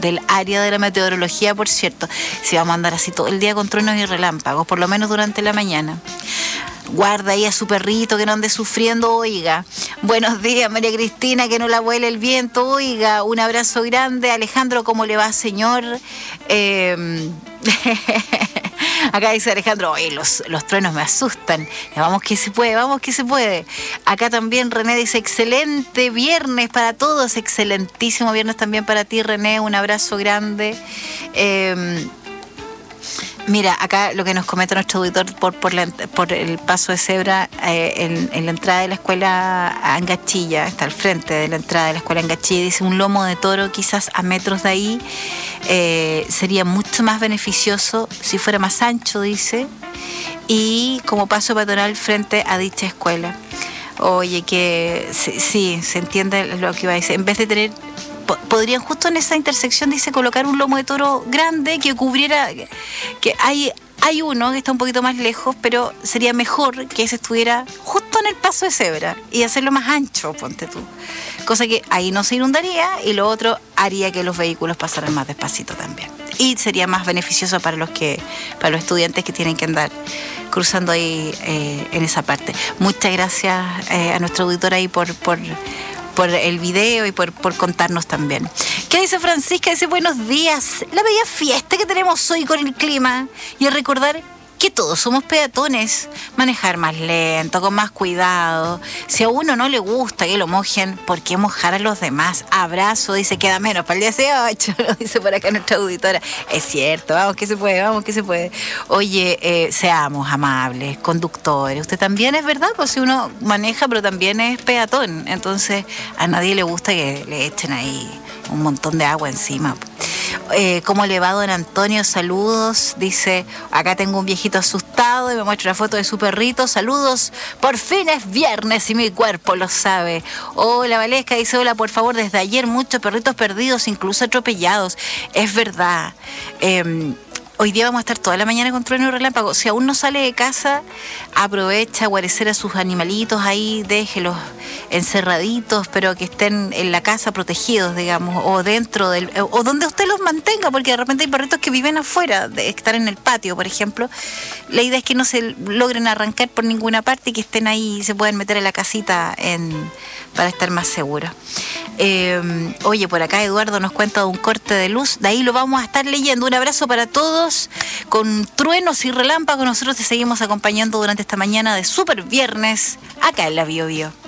del área de la meteorología, por cierto, si vamos a andar así todo el día con truenos y relámpagos, por lo menos durante la mañana. Guarda ahí a su perrito que no ande sufriendo, oiga. Buenos días, María Cristina, que no la vuele el viento, oiga. Un abrazo grande. Alejandro, ¿cómo le va, señor? Acá dice Alejandro, oye, los truenos me asustan. Vamos que se puede, vamos que se puede. Acá también René dice, excelente viernes para todos, excelentísimo viernes también para ti, René. Un abrazo grande. Mira, acá lo que nos comenta nuestro auditor por el paso de cebra en la entrada de la escuela Angachilla, está al frente de la entrada de la escuela Angachilla, dice un lomo de toro quizás a metros de ahí sería mucho más beneficioso si fuera más ancho, dice, y como paso peatonal frente a dicha escuela. Oye, que sí, se entiende lo que iba a decir. En vez de tener... Podrían justo en esa intersección, dice, colocar un lomo de toro grande que cubriera, que hay uno que está un poquito más lejos, pero sería mejor que ese estuviera justo en el paso de cebra y hacerlo más ancho, ponte tú. Cosa que ahí no se inundaría y lo otro haría que los vehículos pasaran más despacito también. Y sería más beneficioso para los estudiantes que tienen que andar cruzando ahí en esa parte. Muchas gracias a nuestra auditora ahí por el video y por contarnos también. ¿Qué dice Francisca? Dice, buenos días. La bella fiesta que tenemos hoy con el clima. Y a recordar que todos somos peatones. Manejar más lento, con más cuidado. Si a uno no le gusta que lo mojen, ¿por qué mojar a los demás? Abrazo, dice, queda menos para el 18. Lo dice por acá nuestra auditora. Es cierto, vamos que se puede, vamos que se puede. Oye, seamos amables, conductores. Usted también es verdad, pues si uno maneja, pero también es peatón. Entonces, a nadie le gusta que le echen ahí un montón de agua encima. ¿Cómo le va, don Antonio? Saludos. Dice, acá tengo un viejito asustado y me muestra una foto de su perrito. Saludos. Por fin es viernes y mi cuerpo lo sabe. Hola, Valesca. Dice, hola, por favor, desde ayer muchos perritos perdidos, incluso atropellados. Es verdad. Hoy día vamos a estar toda la mañana con trueno y relámpago. Si aún no sale de casa, aprovecha a guarecer a sus animalitos ahí, déjelos encerraditos, pero que estén en la casa protegidos, digamos, o dentro o donde usted los mantenga, porque de repente hay perritos que viven afuera, de estar en el patio, por ejemplo. La idea es que no se logren arrancar por ninguna parte y que estén ahí y se puedan meter en la casita para estar más seguros. Oye, por acá Eduardo nos cuenta de un corte de luz, de ahí lo vamos a estar leyendo. Un abrazo para todos, con truenos y relámpagos. Nosotros te seguimos acompañando durante esta mañana de Super Viernes, acá en la Bio Bio.